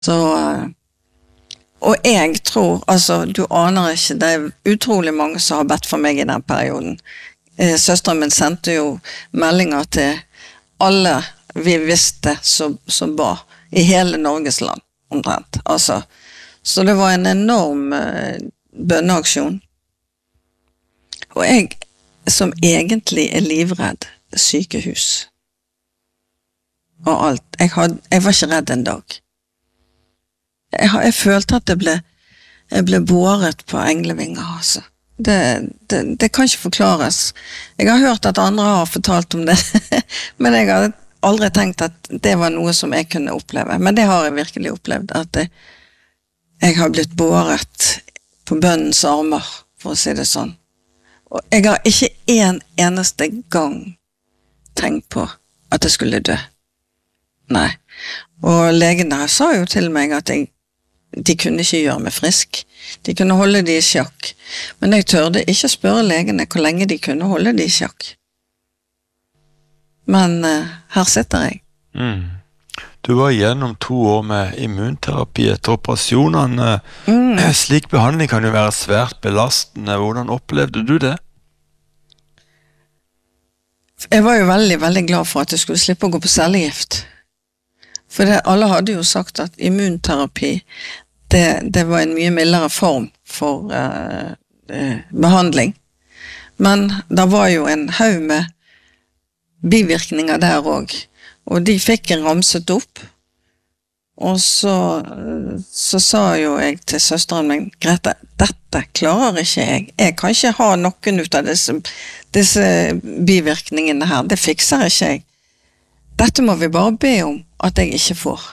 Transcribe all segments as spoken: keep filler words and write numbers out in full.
Så, og jeg tror, altså, du aner ikke, det er utrolig mange som har bedt for meg i den perioden. Eh, søsteren min sendte jo meldinger til alle vi visste som, som ba i hele Norges land, omtrent. Altså, så det var en enorm eh, bønneaksjon. Og jeg, som egentlig er livredd sykehus og alt, jeg, had, jeg var ikke redd en dag. Jeg, jeg følte at jeg ble, jeg ble båret på englevinger, altså. Det, det, det kan ikke forklares. Jeg har hørt at andre har fortalt om det, men jeg har aldri tenkt at det var noe som jeg kunne oppleve. Men det har jeg virkelig opplevd, at jeg, jeg har blitt båret på bønnens armer, for å si det sånn. Og jeg har ikke en eneste gang tenkt på at jeg skulle dø. Nei. Og legene sa jo til meg at jeg, de kunne ikke gjøre meg frisk. De kunne holde de i sjakk. Men jeg tørde ikke spørre legene hvor lenge de kunne holde de i sjakk. Men uh, her sitter jeg. Mm. Du var igjennom to år med immunterapi etter operasjonene. Mm. Slik behandling kan jo være svært belastende. Hvordan opplevde du det? Jeg var jo veldig, veldig glad for at jeg skulle slippe å gå på cellegift. For det, alle hadde jo sagt at immunterapi, det, det var en mye mildere form for uh, uh, behandling. Men det var jo en haug med bivirkninger der også. Og de fikk en ramset opp. Og så, så sa jo jeg til søsteren min, Grete, dette klarer ikke jeg. Jeg kan ikke ha noen ut av disse, disse bivirkningene her. Det fikser ikke jeg. Dette må vi bare be om at jeg ikke får.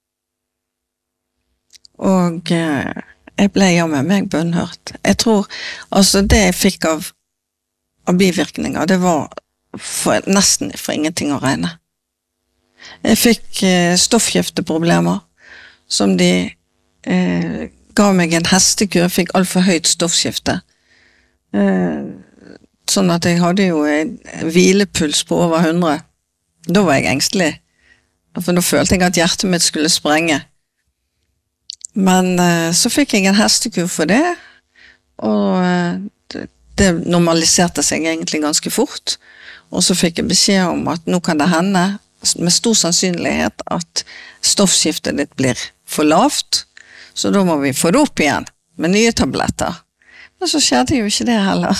Og eh, jeg ble ja med meg bønnhørt. Jeg tror, altså det jeg fikk av, av bivirkninger, det var for, nesten for ingenting å regne. Jeg fikk eh, stoffskifteproblemer, som de eh, ga meg en hestekur, jeg fikk alt for høyt stoffskifte. Eh, sånn at jeg hadde jo en hvilepuls på over hundre. Da var jeg engstelig, for da følte jeg at hjertet mitt skulle sprenge. Men eh, så fikk jeg en hestekur for det, og eh, det, det normaliserte seg egentlig ganske fort. Og så fikk jeg beskjed om at nå kan det hende, med stor sannsynlighet, at stoffskiftet ditt blir for lavt, så da må vi få det opp igjen med nye tabletter. Men så skjedde jo ikke det heller.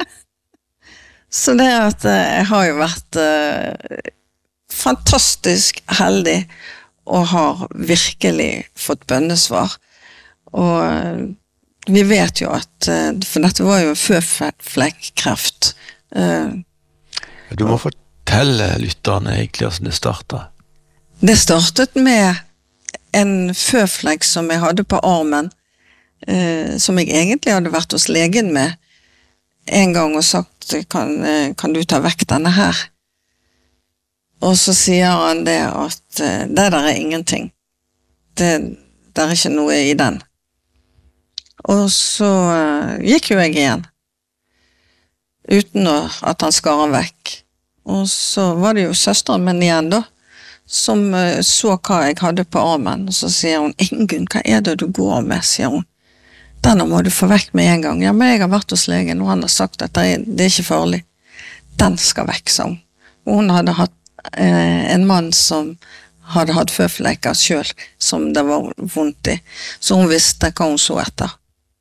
Så det at eh, jeg har jo vært eh, fantastisk heldig og har virkelig fått bønnesvar. Og eh, vi vet jo at, eh, for dette var jo føflekkreft. Eh, du må fortelle lytterne egentlig hvordan det startet. Det startet med en føflekk som jeg hadde på armen, eh, som jeg egentlig hadde vært hos legen med en gang og sagt, kan, kan du ta vekk denne her? Og så sier han det at uh, det der er ingenting. Det, det er ikke noe i den. Og så uh, gikk jo jeg igjen. Uten å, at han skar han vekk. Og så var det jo søsteren min igjen da, som uh, så hva jeg hadde på armen. Og så sier hun, Ingunn, hva er det du går med, sier hun. Denne må du få vekk med en gang. Ja, men jeg har vært hos legen, og han har sagt at det er, det er ikke farlig. Den skal vekk, sa hun. Og hun hadde hatt eh, en mann som hadde hatt føflekker selv, som det var vondt i. Så hun visste hva hun så etter.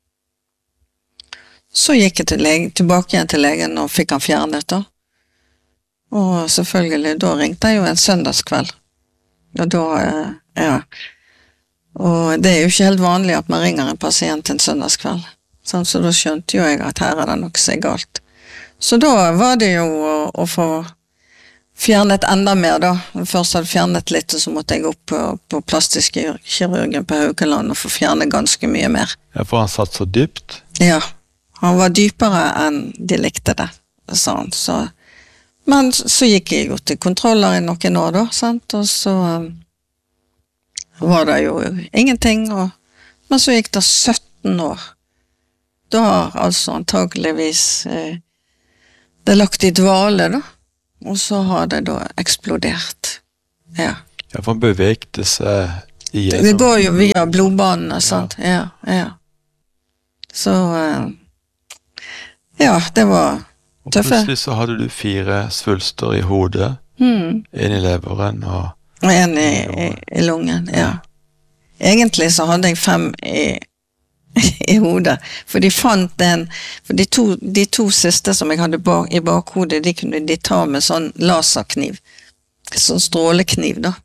Så gikk jeg til legen, tilbake igjen til legen og fikk han fjernet da. Og selvfølgelig, da ringte jeg jo en søndagskveld. Og da, eh, ja... Og det er jo ikke helt vanlig at man ringer en pasient en søndagskveld. Sånn, så da skjønte jo jeg at her er det nok seg galt. Så da var det jo å, å få fjernet enda mer da. Først hadde fjernet litt, og så måtte jeg opp på, på plastisk kirurgen på Haukeland og få fjernet ganske mye mer. Ja, for han satt så dypt? Ja, han var dypere enn de likte det, sa han. Så, men så gikk jeg jo til kontroller i noen år da, sant? Og så... var det jo ingenting, og, men så gikk det sytten år. Da har altså antageligvis eh, det lagt i dvale da, og så har det da eksplodert. Ja. Ja, for han bevegte seg Det, det går jo via blodbanene, sant? Ja, ja. Så, uh, ja, det var Og tøffe. plutselig så hadde du fire svulster i hodet, Mm. en i leveren og Og en i, i, i lungen, ja. Egentlig så hadde jeg fem i, i hodet, for de fant en, for de to, de to siste som jeg hadde bak, i bakhodet, de kunne de ta med sånn laserkniv, sånn strålekniv da.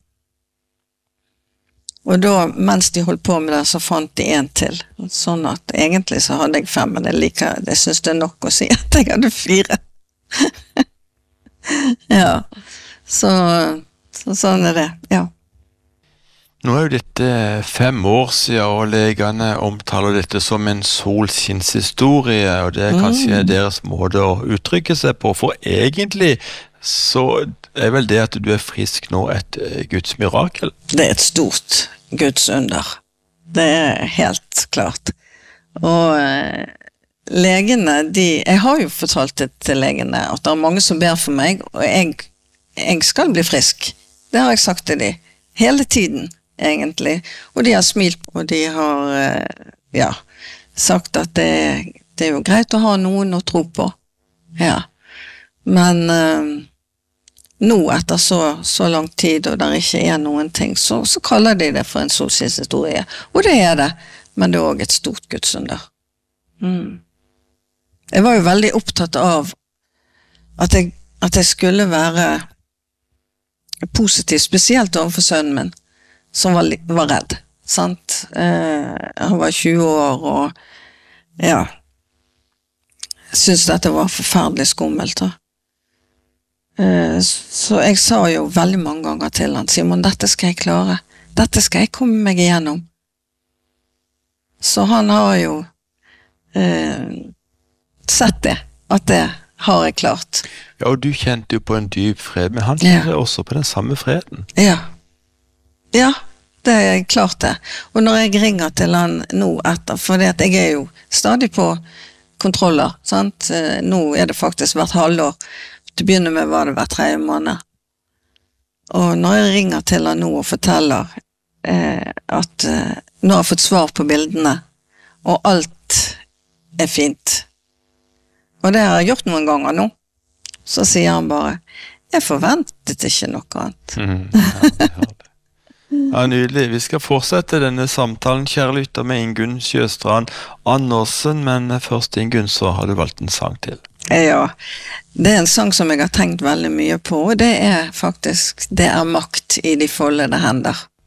Og da, mens de holdt på med det, så fant de en til. Sånn at egentlig så hadde jeg fem, men jeg liker, jeg synes det er nok å si at jeg hadde fire. Ja, så, så sånn er det, ja. Nå er jo dette fem år siden, og legene omtaler dette som en solskinnshistorie, og det er kanskje mm. deres måte å uttrykke seg på, for egentlig så er vel det at du er frisk nå et Guds mirakel? Det er et stort Guds under. Det er helt klart. Og eh, legene, de, jeg har jo fortalt det til legene, at det er mange som ber for meg, og jeg, jeg skal bli frisk. Det har jeg sagt til de hele tiden, egentlig. Og de har smilt, og de har eh, ja, sagt at det, det er jo greit å ha noen å tro på. Ja. Men eh, nå, etter så, så lang tid, og der ikke er noen ting, så, så kaller de det for en solskinnshistorie. Og det er det, men det er også et stort gudsunder. Mm. Jeg var jo veldig opptatt av at jeg, at jeg skulle være positiv, spesielt overfor sønnen min, som var, var redd, sant? Eh, han var tjue år, og ja, syntes dette var forferdelig skummelt, da. Så jeg sa jo veldig mange ganger til han, Simon, dette skal jeg klare. Dette skal jeg komme meg igjennom. Så han har jo eh, sett det, at det har jeg klart. Ja, og du kjente jo på en dyp fred, men han kjente ja. også på den samme freden. Ja. Ja, det er klart det. Og når jeg ringer til han nå etter, for det at jeg er jo stadig på kontroller, sant? Nå er det faktisk hvert halvår. Til å begynne med var det hver tredje måned. Og når jeg ringer til han nå og forteller eh, at eh, nå har jeg fått svar på bildene, og alt er fint. Og det har jeg gjort noen ganger nå. Så sier han bare, jeg forventet ikke noe annet. Mm, ja, det det. Ja, nydelig. Vi skal fortsette denne samtalen, kjære lytter, med Ingunn Sjøstrand Andersen, men først Ingunn, så har du valgt en sang til. Ja, det er en sang som jeg har tenkt veldig mye på, og det er faktisk, det er makt i de foldede hender.